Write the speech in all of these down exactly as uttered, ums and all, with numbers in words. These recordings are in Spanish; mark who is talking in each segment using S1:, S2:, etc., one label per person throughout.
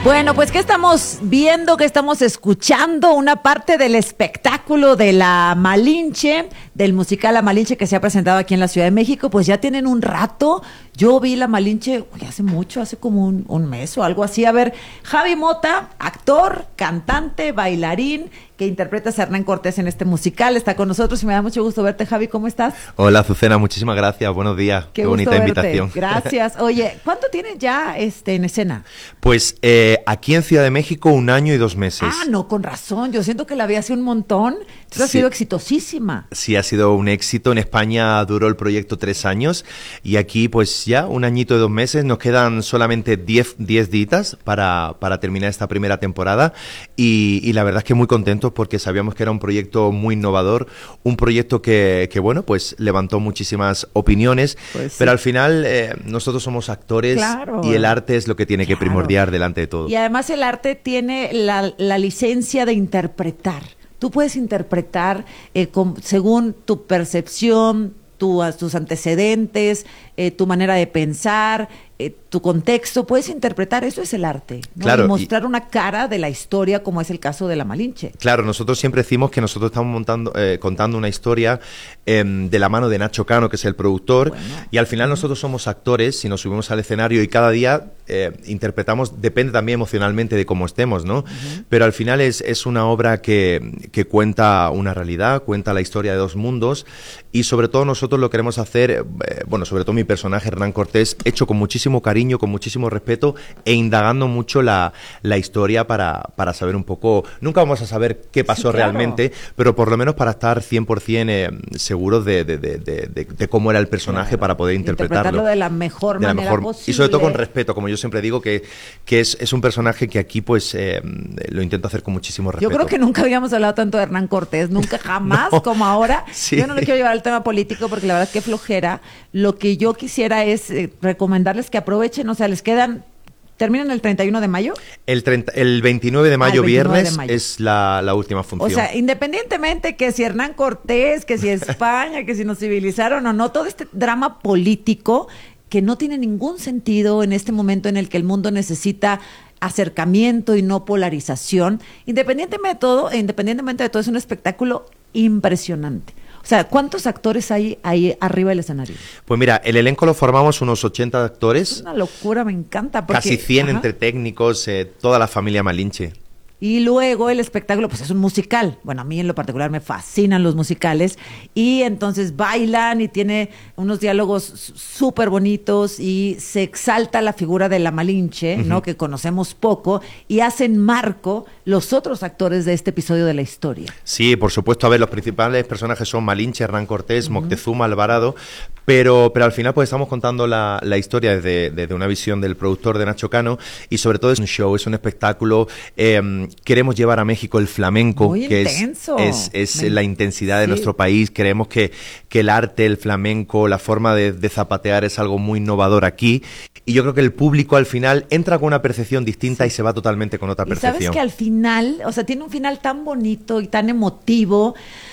S1: Bueno, pues ¿qué estamos viendo? ¿Qué estamos escuchando? Una parte del espectáculo de La Malinche, del musical La Malinche que se ha presentado aquí en la Ciudad de México, pues ya tienen un rato. Yo vi La Malinche uy, hace mucho, hace como un, un mes o algo así. A ver, Javi Mota, actor, cantante, bailarín, que interpreta a Hernán Cortés en este musical, está con nosotros y me da mucho gusto verte, Javi. ¿Cómo estás?
S2: Hola, Azucena, muchísimas gracias. Buenos días.
S1: Qué,
S2: Qué bonita
S1: verte.
S2: invitación.
S1: Gracias. Oye, ¿cuánto tienes ya este, en escena?
S2: Pues eh, aquí en Ciudad de México un año y dos meses.
S1: Ah, no, con razón. Yo siento que la vi hace un montón. Esto ha
S2: Sí.
S1: sido exitosísima.
S2: Sí, ha sido un éxito. En España duró el proyecto tres años y aquí pues ya un añito y dos meses. Nos quedan solamente diez, diez ditas para, para terminar esta primera temporada y, y la verdad es que muy contentos porque sabíamos que era un proyecto muy innovador, un proyecto que, que bueno, pues levantó muchísimas opiniones,
S1: Pues sí.
S2: pero al final eh, nosotros somos actores
S1: Claro.
S2: y el arte es lo que tiene que
S1: Claro.
S2: primordiar delante de todo.
S1: Y además el arte tiene la, la licencia de interpretar. Tú puedes interpretar eh, con, según tu percepción, tu, tus antecedentes, eh, tu manera de pensar, eh, tu contexto. Puedes interpretar, eso es el arte, ¿no?
S2: Claro,
S1: Y mostrar
S2: y-
S1: una cara de la historia, como es el caso de La Malinche.
S2: Claro, nosotros siempre decimos que nosotros estamos montando, eh, contando una historia eh, de la mano de Nacho Cano, que es el productor,
S1: Bueno.
S2: y al final nosotros somos actores y nos subimos al escenario y cada día eh, interpretamos, depende también emocionalmente de cómo estemos, ¿no? Uh-huh. Pero al final es, es una obra que, que cuenta una realidad, cuenta la historia de dos mundos y sobre todo nosotros lo queremos hacer, eh, bueno, sobre todo mi personaje Hernán Cortés, hecho con muchísimo cariño, con muchísimo respeto e indagando mucho la, la historia para, para saber un poco, nunca vamos a saber qué pasó
S1: Sí, claro.
S2: realmente, pero por lo menos para estar cien por ciento eh, seguros de, de, de, de, de, de cómo era el personaje
S1: Claro.
S2: para poder interpretarlo.
S1: Interpretarlo de la mejor
S2: de la
S1: manera
S2: mejor,
S1: posible.
S2: y sobre todo con respeto, como yo siempre digo, que, que es, es un personaje que aquí pues eh, lo intento hacer con muchísimo respeto.
S1: Yo creo que nunca habíamos hablado tanto de Hernán Cortés, nunca jamás
S2: No.
S1: como ahora.
S2: Sí.
S1: Yo no le quiero llevar al tema político porque la verdad es que flojera. Lo que yo quisiera es eh, recomendarles que aprovechen, o sea, les quedan, terminan el treinta y uno de mayo.
S2: El, treinta, el veintinueve de mayo,
S1: Ah, el veintinueve
S2: viernes,
S1: de mayo.
S2: es la, la última función.
S1: O sea, independientemente que si Hernán Cortés, que si España, que si nos civilizaron o no, todo este drama político que no tiene ningún sentido en este momento en el que el mundo necesita acercamiento y no polarización, independientemente de todo, independientemente de todo, es un espectáculo impresionante. O sea, ¿cuántos actores hay ahí arriba del escenario?
S2: Pues mira, el elenco lo formamos unos ochenta
S1: Es
S2: actores,
S1: una locura, me encanta. Porque,
S2: casi cien
S1: ajá.
S2: entre técnicos, eh, toda la familia Malinche.
S1: Y luego el espectáculo, pues es un musical. Bueno, a mí en lo particular me fascinan los musicales. Y entonces bailan y tiene unos diálogos súper bonitos y se exalta la figura de la Malinche, uh-huh. ¿no? Que conocemos poco y hacen marco los otros actores de este episodio de la historia.
S2: Sí, por supuesto. A ver, los principales personajes son Malinche, Hernán Cortés, uh-huh. Moctezuma, Alvarado, pero, pero al final pues estamos contando la, la historia desde, desde una visión del productor de Nacho Cano y sobre todo es un show, es un espectáculo. Eh, Queremos llevar a México el flamenco,
S1: Muy
S2: que
S1: intenso.
S2: es, es, es
S1: Me...
S2: la intensidad de
S1: sí.
S2: nuestro país. Creemos que, que el arte, el flamenco, la forma de, de zapatear es algo muy innovador aquí. Y yo creo que el público al final entra con una percepción distinta sí. y se va totalmente con otra
S1: y
S2: percepción.
S1: Sabes que al final, o sea, tiene un final tan bonito y tan emotivo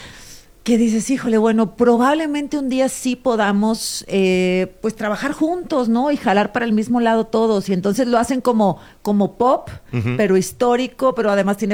S1: que dices, híjole, bueno, probablemente un día sí podamos eh, pues trabajar juntos, ¿no? Y jalar para el mismo lado todos. Y entonces lo hacen como, como pop, uh-huh. pero histórico, pero además tiene